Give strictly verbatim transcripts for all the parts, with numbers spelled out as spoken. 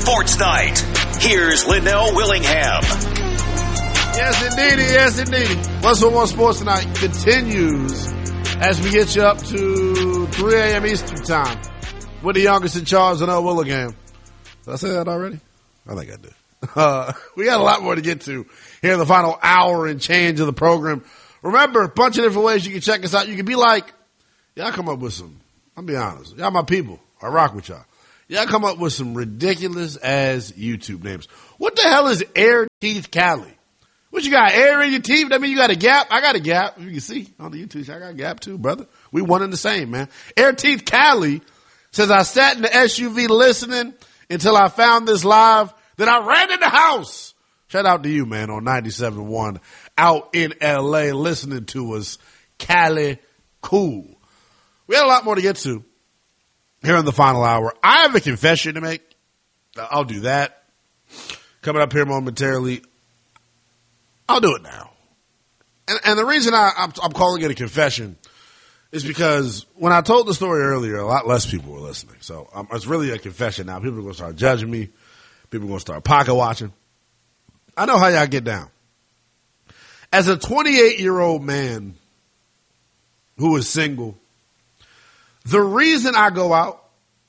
Sports Night. Here's Linnell Willingham. Yes, indeedy. Yes, indeedy. What's on One Sports Night continues as we get you up to three a.m. Eastern Time with the youngest in charge, Linnell Willingham. Did I say that already? I think I did. Uh, we got a lot more to get to here in the final hour and change of the program. Remember, a bunch of different ways you can check us out. You can be like, y'all come up with some, I'll be honest, y'all my people. I rock with y'all. Y'all come up with some ridiculous ass YouTube names. What the hell is Air Teeth Cali? What you got, air in your teeth? That mean you got a gap? I got a gap. You can see on the YouTube, I got a gap too, brother. We one and the same, man. Air Teeth Cali says, I sat in the S U V listening until I found this live. Then I ran in the house. Shout out to you, man, on ninety-seven point one out in L A listening to us. Cali cool. We had a lot more to get to here in the final hour. I have a confession to make. I'll do that. Coming up here momentarily. I'll do it now. And, and the reason I, I'm, I'm calling it a confession is because when I told the story earlier, a lot less people were listening. So um, it's really a confession now. People are going to start judging me. People are going to start pocket watching. I know how y'all get down. As a twenty-eight-year-old man who is single, the reason I go out,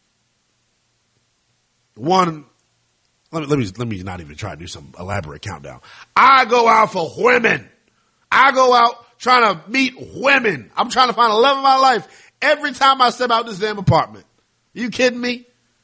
one, let me, let me, let me not even try to do some elaborate countdown. I go out for women. I go out trying to meet women. I'm trying to find the love of my life every time I step out this damn apartment. You kidding me?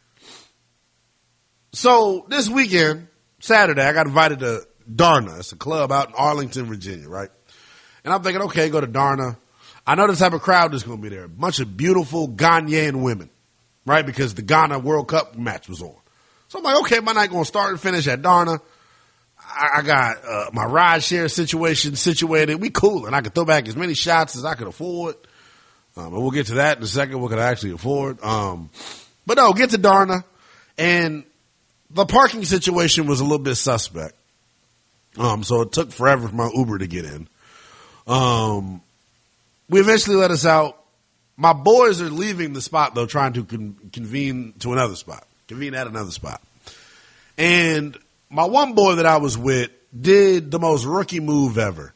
So this weekend, Saturday, I got invited to Darna. It's a club out in Arlington, Virginia, right? And I'm thinking, okay, go to Darna. I know the type of crowd that's going to be there. A bunch of beautiful Ghanaian women, right? Because the Ghana World Cup match was on. So I'm like, okay, my night going to start and finish at Darna. I, I got uh, my ride share situation situated. We cool. And I can throw back as many shots as I could afford. Um, and we'll get to that in a second, what could I actually afford. Um, but no, get to Darna. And the parking situation was a little bit suspect. Um, so it took forever for my Uber to get in. Um, we eventually let us out. My boys are leaving the spot though, trying to con- convene to another spot, convene at another spot. And my one boy that I was with did the most rookie move ever.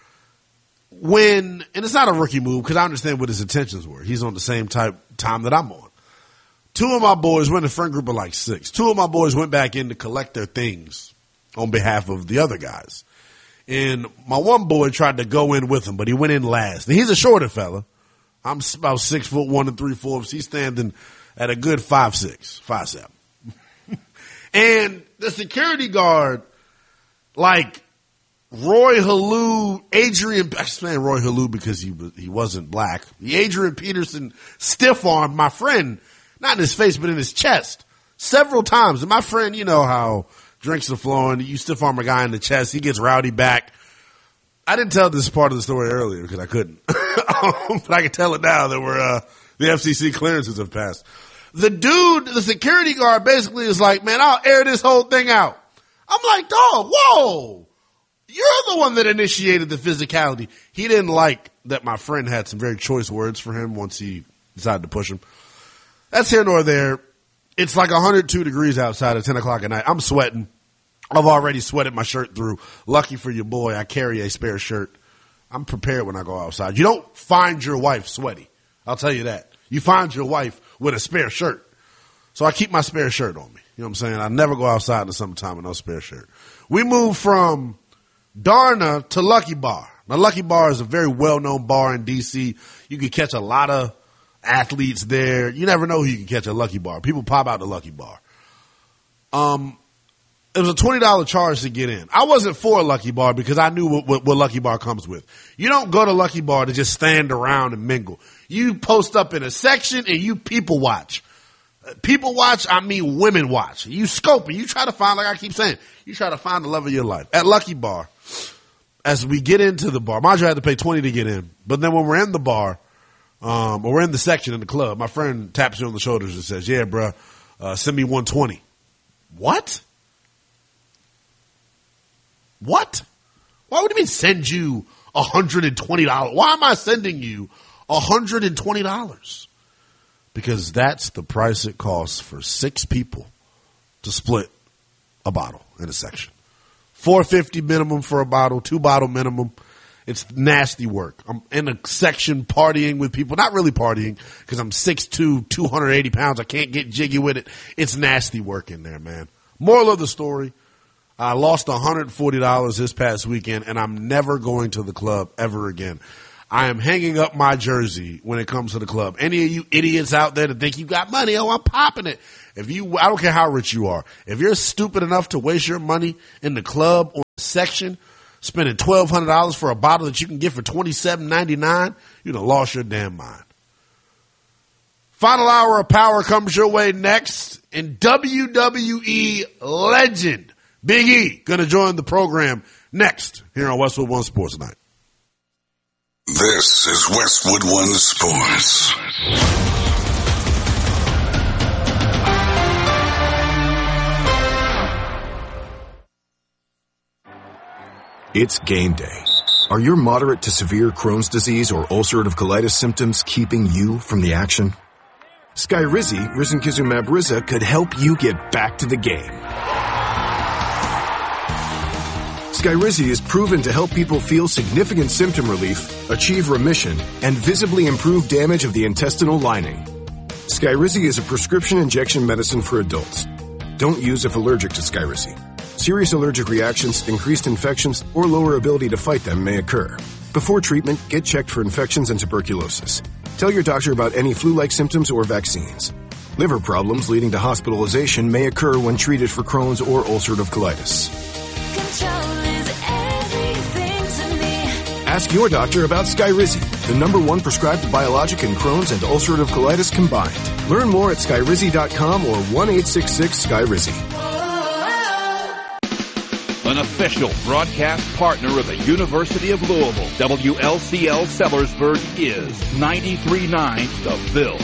When, and it's not a rookie move because I understand what his intentions were. He's on the same type time that I'm on. Two of my boys, we're in a friend group of like six. Two of my boys went back in to collect their things on behalf of the other guys. And my one boy tried to go in with him, but he went in last. And he's a shorter fella. I'm about six foot one and three fourths. He's standing at a good five, six, five, seven. And the security guard, like Roy Halou, Adrian, I'm saying Roy Halou because he was, he wasn't black. The Adrian Peterson stiff armed my friend. Not in his face, but in his chest. Several times. And my friend, you know how drinks are flowing. You stiff arm a guy in the chest. He gets rowdy back. I didn't tell this part of the story earlier because I couldn't. But I can tell it now that we're, uh, the F C C clearances have passed. The dude, the security guard basically is like, man, I'll air this whole thing out. I'm like, dog, whoa. You're the one that initiated the physicality. He didn't like that my friend had some very choice words for him once he decided to push him. That's here nor there. It's like one hundred two degrees outside at ten o'clock at night. I'm sweating. I've already sweated my shirt through. Lucky for your boy, I carry a spare shirt. I'm prepared when I go outside. You don't find your wife sweaty. I'll tell you that. You find your wife with a spare shirt. So I keep my spare shirt on me. You know what I'm saying? I never go outside in the summertime with no spare shirt. We moved from Darna to Lucky Bar. Now, Lucky Bar is a very well-known bar in D C. You can catch a lot of athletes there. You never know who you can catch at Lucky Bar. People pop out to Lucky Bar. Um, it was a twenty dollars charge to get in. I wasn't for Lucky Bar because I knew what, what, what Lucky Bar comes with. You don't go to Lucky Bar to just stand around and mingle. You post up in a section and you people watch. People watch, I mean women watch. You scope and you try to find, like I keep saying, you try to find the love of your life. At Lucky Bar, as we get into the bar, mind you, I had to pay twenty dollars to get in. But then when we're in the bar, Um, or we're in the section in the club, my friend taps you on the shoulders and says, yeah, bro, uh, send me one twenty. What? What? Why would it mean send you one hundred twenty dollars? Why am I sending you one hundred twenty dollars? Because that's the price it costs for six people to split a bottle in a section. four fifty minimum for a bottle, two bottle minimum. It's nasty work. I'm in a section partying with people, not really partying because I'm six two, two hundred eighty pounds. I can't get jiggy with it. It's nasty work in there, man. Moral of the story, I lost one hundred forty dollars this past weekend, and I'm never going to the club ever again. I am hanging up my jersey when it comes to the club. Any of you idiots out there that think you got money, oh, I'm popping it. If you, I don't care how rich you are. If you're stupid enough to waste your money in the club or the section, spending twelve hundred dollars for a bottle that you can get for twenty-seven ninety-nine, you'd have lost your damn mind. Final hour of power comes your way next, and W W E legend Big E going to join the program next here on Westwood One Sports Night. This is Westwood One Sports. It's game day. Are your moderate to severe Crohn's disease or ulcerative colitis symptoms keeping you from the action? Skyrizi, risankizumab Riza, could help you get back to the game. Skyrizi is proven to help people feel significant symptom relief, achieve remission, and visibly improve damage of the intestinal lining. Skyrizi is a prescription injection medicine for adults. Don't use if allergic to Skyrizi. Serious allergic reactions, increased infections, or lower ability to fight them may occur. Before treatment, get checked for infections and tuberculosis. Tell your doctor about any flu-like symptoms or vaccines. Liver problems leading to hospitalization may occur when treated for Crohn's or ulcerative colitis. Ask your doctor about Skyrizi, the number one prescribed biologic in Crohn's and ulcerative colitis combined. Learn more at skyrizi dot com or one eight six six Skyrizi. An official broadcast partner of the University of Louisville, W L C L Sellersburg is ninety-three point nine The Ville.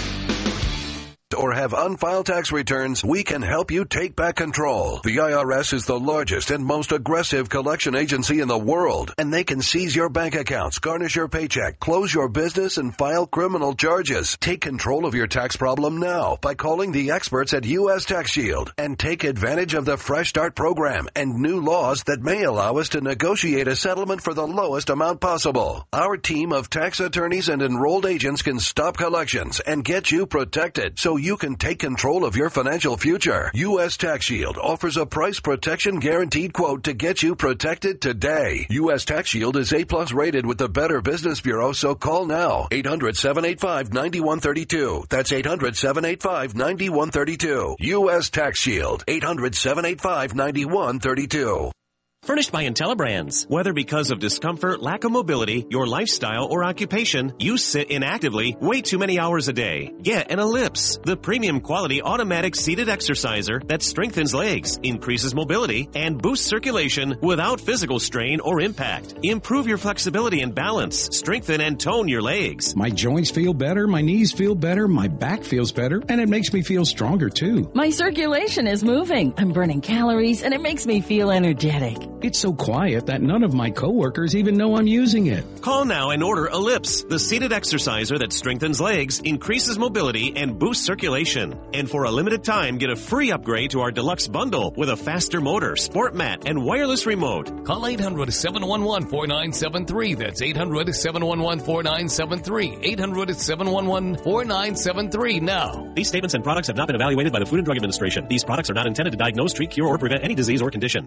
Or have unfiled tax returns, we can help you take back control. The I R S is the largest and most aggressive collection agency in the world, and they can seize your bank accounts, garnish your paycheck, close your business, and file criminal charges. Take control of your tax problem now by calling the experts at U S Tax Shield and take advantage of the Fresh Start program and new laws that may allow us to negotiate a settlement for the lowest amount possible. Our team of tax attorneys and enrolled agents can stop collections and get you protected so you can take control of your financial future. U S Tax Shield offers a price protection guaranteed quote to get you protected today. U S Tax Shield is A plus rated with the Better Business Bureau, so call now. eight hundred, seven eight five, nine one three two. That's eight hundred, seven eight five, nine one three two. U S Tax Shield. eight hundred, seven eight five, nine one three two. Furnished by IntelliBrands. Whether because of discomfort, lack of mobility, your lifestyle, or occupation, you sit inactively way too many hours a day. Get an Ellipse, the premium quality automatic seated exerciser that strengthens legs, increases mobility, and boosts circulation without physical strain or impact. Improve your flexibility and balance. Strengthen and tone your legs. My joints feel better, my knees feel better, my back feels better, and it makes me feel stronger too. My circulation is moving. I'm burning calories, and it makes me feel energetic. It's so quiet that none of my coworkers even know I'm using it. Call now and order Ellipse, the seated exerciser that strengthens legs, increases mobility, and boosts circulation. And for a limited time, get a free upgrade to our deluxe bundle with a faster motor, sport mat, and wireless remote. Call eight hundred, seven one one, four nine seven three. That's eight hundred, seven one one, four nine seven three. eight hundred, seven one one, four nine seven three now. These statements and products have not been evaluated by the Food and Drug Administration. These products are not intended to diagnose, treat, cure, or prevent any disease or condition.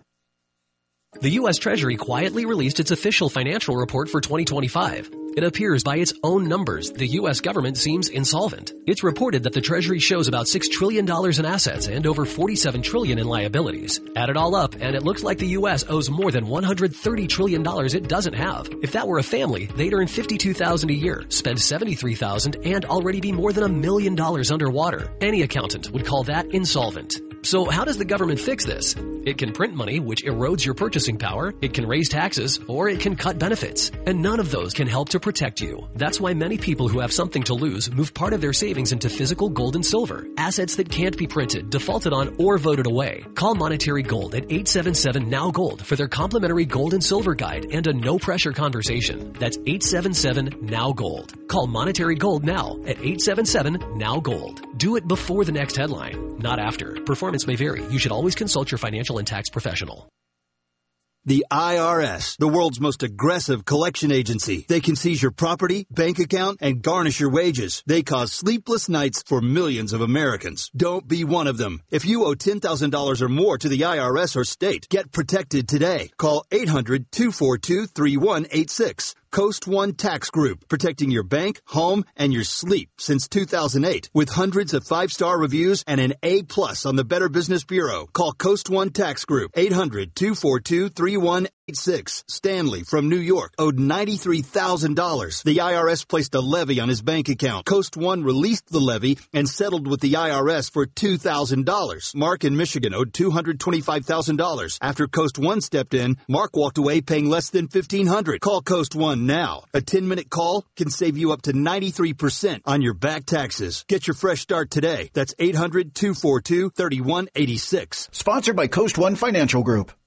The U S Treasury quietly released its official financial report for twenty twenty-five. It appears by its own numbers, the U S government seems insolvent. It's reported that the Treasury shows about six trillion dollars in assets and over forty-seven trillion dollars in liabilities. Add it all up, and it looks like the U S owes more than one hundred thirty trillion dollars it doesn't have. If that were a family, they'd earn fifty-two thousand dollars a year, spend seventy-three thousand dollars, and already be more than a million dollars underwater. Any accountant would call that insolvent. So how does the government fix this? It can print money, which erodes your purchasing power, it can raise taxes, or it can cut benefits. And none of those can help to protect you. That's why many people who have something to lose move part of their savings into physical gold and silver, assets that can't be printed, defaulted on, or voted away. Call Monetary Gold at eight seven seven, N O W Gold for their complimentary gold and silver guide and a no-pressure conversation. That's eight seven seven, N O W Gold. Call Monetary Gold now at eight seven seven, N O W Gold. Do it before the next headline. not after. Performance may vary. You should always consult your financial and tax professional. The I R S, the world's most aggressive collection agency. They can seize your property, bank account, and garnish your wages. They cause sleepless nights for millions of Americans. Don't be one of them. If you owe ten thousand dollars or more to the I R S or state, get protected today. Call eight hundred, two four two, three one eight six. Coast One Tax Group, protecting your bank, home, and your sleep since two thousand eight. With hundreds of five-star reviews and an A plus on the Better Business Bureau. Call Coast One Tax Group, eight hundred, two four two, three one eight six. Stanley from New York owed ninety-three thousand dollars. The I R S placed a levy on his bank account. Coast One released the levy and settled with the I R S for two thousand dollars. Mark in Michigan owed two hundred twenty-five thousand dollars. After Coast One stepped in, Mark walked away paying less than fifteen hundred dollars. Call Coast One now. A ten-minute call can save you up to ninety-three percent on your back taxes. Get your fresh start today. That's eight hundred, two four two, three one eight six. Sponsored by Coast One Financial Group.